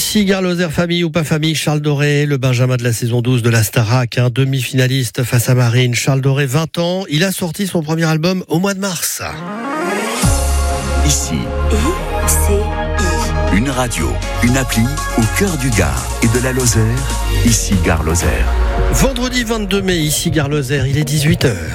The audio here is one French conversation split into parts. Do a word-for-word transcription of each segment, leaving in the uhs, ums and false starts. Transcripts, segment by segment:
Ici, Gare Lozère, famille ou pas famille, Charles Doré, le Benjamin de la saison douze de la Starac, un demi-finaliste face à Marine. Charles Doré, vingt ans, il a sorti son premier album au mois de mars. Ici, I C I. Une radio, une appli au cœur du Gard et de la Lozère. Ici, Gare Lozère. Vendredi vingt-deux mai, ici, Gare Lozère, il est dix-huit heures.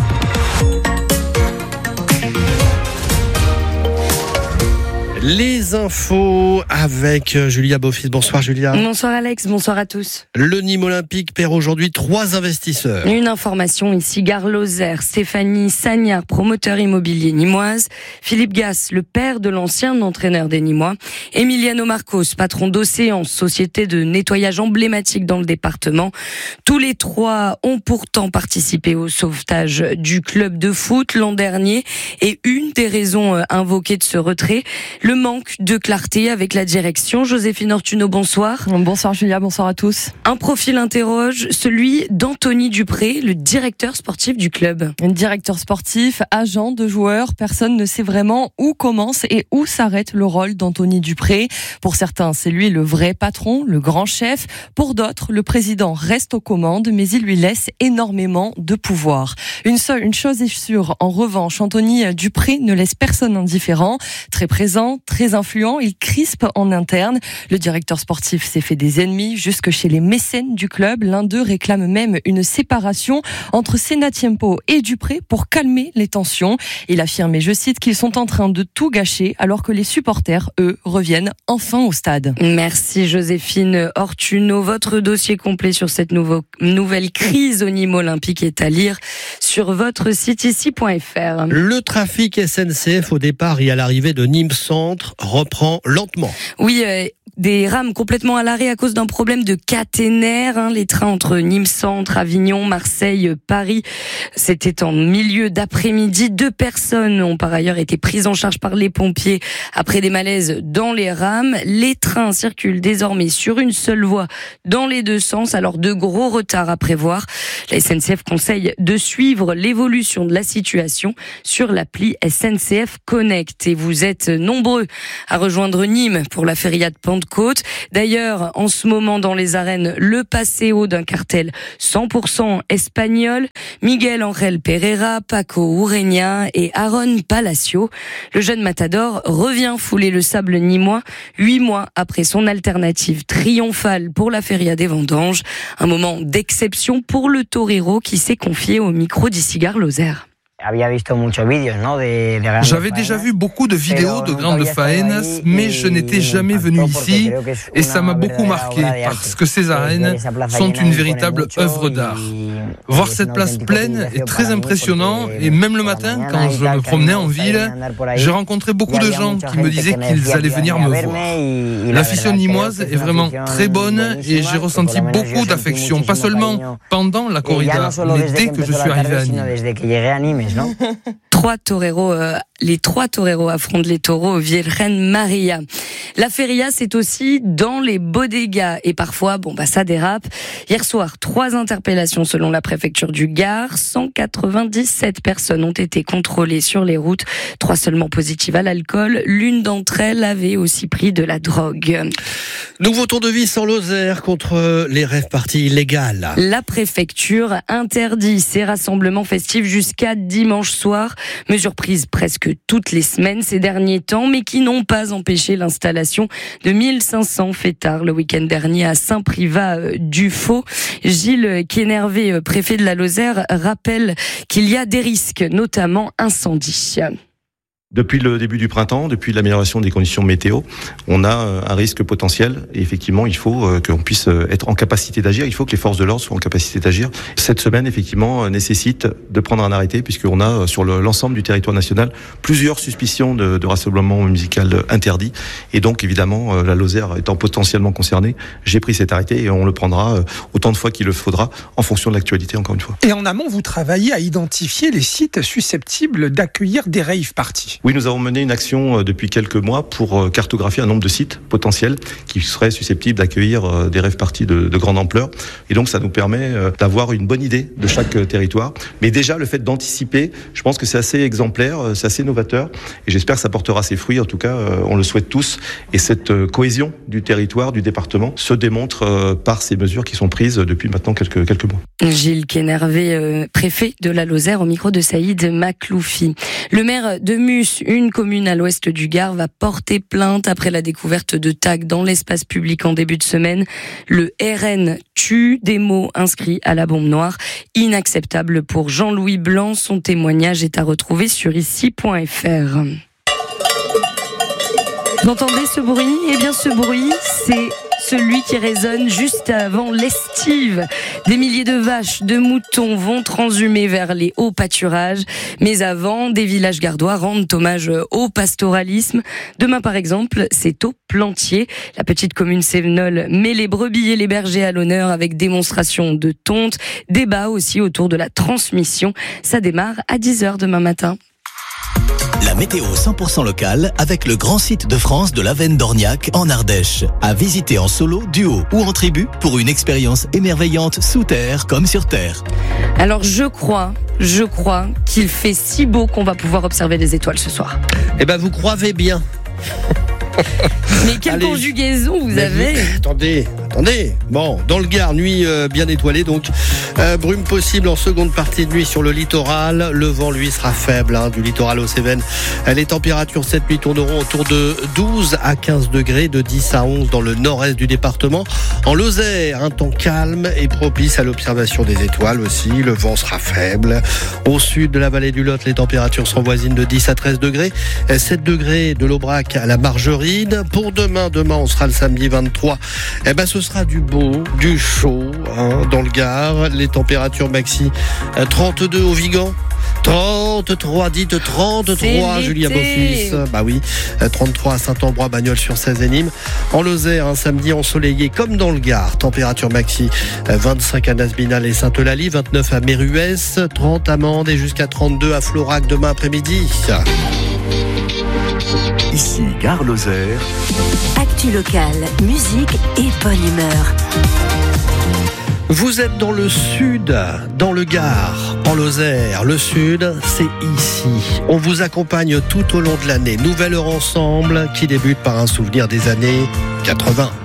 Les infos avec Julia Beaufils. Bonsoir Julia. Bonsoir Alex, bonsoir à tous. Le Nîmes Olympique perd aujourd'hui trois investisseurs. Une information ici, Gare Lozère. Stéphanie Sagnard, promoteur immobilier nîmoise. Philippe Gass, le père de l'ancien entraîneur des Nîmois. Emiliano Marcos, patron d'Océan, société de nettoyage emblématique dans le département. Tous les trois ont pourtant participé au sauvetage du club de foot l'an dernier. Et une des raisons invoquées de ce retrait, le manque de clarté avec la direction. Joséphine Ortuno, bonsoir. Bonsoir Julia, bonsoir à tous. Un profil interroge, celui d'Anthony Dupré, le directeur sportif du club. Directeur sportif, agent de joueurs, personne ne sait vraiment où commence et où s'arrête le rôle d'Anthony Dupré. Pour certains, c'est lui le vrai patron, le grand chef. Pour d'autres, le président reste aux commandes, mais il lui laisse énormément de pouvoir. Une seule, une chose est sûre, en revanche, Anthony Dupré ne laisse personne indifférent. Très présent, très influent, il crispe en interne. Le directeur sportif s'est fait des ennemis jusque chez les mécènes du club. L'un d'eux réclame même une séparation entre Senatiempo et Dupré pour calmer les tensions. Il affirme, et je cite, qu'ils sont en train de tout gâcher alors que les supporters, eux, reviennent enfin au stade. Merci Joséphine Ortuno. Votre dossier complet sur cette nouveau, nouvelle crise au Nîmes Olympique est à lire sur votre site ici point f r. Le trafic S N C F au départ et à l'arrivée de Nîmes Centre reprend lentement. Oui, euh, des rames complètement à l'arrêt à cause d'un problème de caténaire. Hein. Les trains entre Nîmes Centre, Avignon, Marseille, Paris, c'était en milieu d'après-midi. Deux personnes ont par ailleurs été prises en charge par les pompiers après des malaises dans les rames. Les trains circulent désormais sur une seule voie dans les deux sens, alors de gros retards à prévoir. La S N C F conseille de suivre l'évolution de la situation sur l'appli S N C F Connect. Et vous êtes nombreux à rejoindre Nîmes pour la feria de Pentecôte. D'ailleurs, en ce moment dans les arènes, le passéo d'un cartel cent pour cent espagnol. Miguel Ángel Pereira, Paco Ureña et Aaron Palacio. Le jeune matador revient fouler le sable nîmois huit mois après son alternative triomphale pour la feria des vendanges. Un moment d'exception pour le torero qui s'est confié au micro d'Ici Gare Lozère. J'avais déjà vu beaucoup de vidéos de grandes faenas, mais je n'étais jamais venu ici et ça m'a beaucoup marqué parce que ces arènes sont une véritable œuvre d'art. Voir cette place pleine est très impressionnant et même le matin, quand je me promenais en ville, j'ai rencontré beaucoup de gens qui me disaient qu'ils allaient venir me voir. L'afición nîmoise est vraiment très bonne et j'ai ressenti beaucoup d'affection, pas seulement pendant la corrida, mais dès que je suis arrivé à Nîmes. Trois toreros, euh, les trois toreros affrontent les taureaux au Virgen Maria. La feria, c'est aussi dans les bodegas et parfois, bon bah ça dérape. Hier soir, trois interpellations selon la préfecture du Gard. cent quatre-vingt-dix-sept personnes ont été contrôlées sur les routes. Trois seulement positives à l'alcool. L'une d'entre elles avait aussi pris de la drogue. Nouveau tour de vis en Lozère contre les rave parties illégales. La préfecture interdit ces rassemblements festifs jusqu'à dimanche soir. Mesure prise presque toutes les semaines ces derniers temps, mais qui n'ont pas empêché l'installation de mille cinq cents fêtards le week-end dernier à Saint-Privat-du-Faux. Gilles Quénervé, préfet de la Lozère, rappelle qu'il y a des risques, notamment incendie. Depuis le début du printemps, depuis l'amélioration des conditions météo, on a un risque potentiel et effectivement, il faut qu'on puisse être en capacité d'agir. Il faut que les forces de l'ordre soient en capacité d'agir. Cette semaine, effectivement, nécessite de prendre un arrêté puisqu'on a sur le, l'ensemble du territoire national plusieurs suspicions de, de rassemblement musical interdit. Et donc, évidemment, la Lozère étant potentiellement concernée, j'ai pris cet arrêté et on le prendra autant de fois qu'il le faudra en fonction de l'actualité, encore une fois. Et en amont, vous travaillez à identifier les sites susceptibles d'accueillir des rave parties. Oui, nous avons mené une action depuis quelques mois pour cartographier un nombre de sites potentiels qui seraient susceptibles d'accueillir des rave-parties de, de grande ampleur. Et donc, ça nous permet d'avoir une bonne idée de chaque territoire. Mais déjà, le fait d'anticiper, je pense que c'est assez exemplaire, c'est assez novateur. Et j'espère que ça portera ses fruits. En tout cas, on le souhaite tous. Et cette cohésion du territoire, du département, se démontre par ces mesures qui sont prises depuis maintenant quelques, quelques mois. Gilles Kenervé, euh, préfet de la Lozère, au micro de Saïd Makloufi. Le maire de Mus, une commune à l'ouest du Gard, va porter plainte après la découverte de tags dans l'espace public en début de semaine. Le R N tue, des mots inscrits à la bombe noire. Inacceptable pour Jean-Louis Blanc. Son témoignage est à retrouver sur ici point f r. Vous entendez ce bruit ? Eh bien, ce bruit, c'est celui qui résonne juste avant l'estive. Des milliers de vaches, de moutons vont transhumer vers les hauts pâturages. Mais avant, des villages gardois rendent hommage au pastoralisme. Demain, par exemple, c'est au Plantier. La petite commune sévenole met les brebis et les bergers à l'honneur avec démonstration de tonte. Débat aussi autour de la transmission. Ça démarre à dix heures demain matin. La météo cent pour cent locale avec le grand site de France de l'Avenne d'Orniac en Ardèche. À visiter en solo, duo ou en tribu pour une expérience émerveillante sous terre comme sur terre. Alors je crois, je crois qu'il fait si beau qu'on va pouvoir observer les étoiles ce soir. Eh ben vous croyez bien. Mais quelle Allez, conjugaison vous avez vous, Attendez, attendez. Bon, dans le Gard, nuit euh, bien étoilée, donc euh, brume possible en seconde partie de nuit sur le littoral. Le vent, lui, sera faible hein, du littoral aux Cévennes. Les températures cette nuit tourneront autour de douze à quinze degrés, de dix à onze dans le nord-est du département. En Lozère, un temps calme et propice à l'observation des étoiles aussi. Le vent sera faible. Au sud de la vallée du Lot, les températures sont voisines de dix à treize degrés. sept degrés de l'Aubrac à la Margeride. Pour demain, demain on sera le samedi vingt-trois. Eh ben ce sera du beau, du chaud hein, dans le Gard. Les températures maxi trente-deux au Vigan. trente-trois, dites trente-trois, Julia Beaufils. Bah oui, trente-trois à Saint-Ambrois, Bagnols-sur-Cèze et Nîmes. En Lozère, un samedi ensoleillé comme dans le Gard. Température maxi vingt-cinq à Nasbinal et Sainte-Eulalie, vingt-neuf à Méruès, trente à Mende et jusqu'à trente-deux à Florac demain après-midi. Ici, Gare Lozère. Actu locale, musique et bonne humeur. Vous êtes dans le sud, dans le Gard, en Lozère. Le sud, c'est ici. On vous accompagne tout au long de l'année. Nouvelle heure ensemble qui débute par un souvenir des années quatre-vingts.